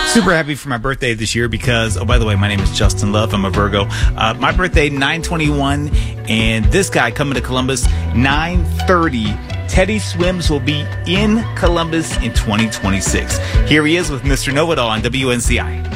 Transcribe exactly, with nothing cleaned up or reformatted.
Super happy for my birthday this year because, oh, by the way, my name is Justin Love. I'm a Virgo. Uh, my birthday, nine twenty-one, and this guy coming to Columbus, nine thirty. Teddy Swims will be in Columbus in twenty twenty-six. Here he is with Mister Know-It-All on W N C I.